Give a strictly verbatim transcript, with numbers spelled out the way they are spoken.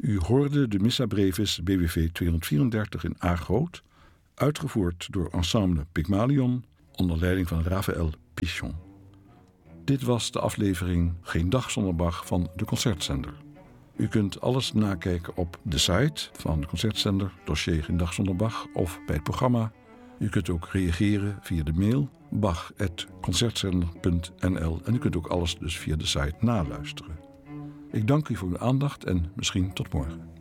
U hoorde de Missa Brevis B W V tweehonderdvierendertig in A groot, uitgevoerd door Ensemble Pygmalion onder leiding van Raphaël Pichon. Dit was de aflevering Geen dag zonder Bach van de Concertzender. U kunt alles nakijken op de site van de Concertzender, dossier Geen dag zonder Bach of bij het programma. U kunt ook reageren via de mail bach apenstaartje concertzender punt n l en u kunt ook alles dus via de site naluisteren. Ik dank u voor uw aandacht en misschien tot morgen.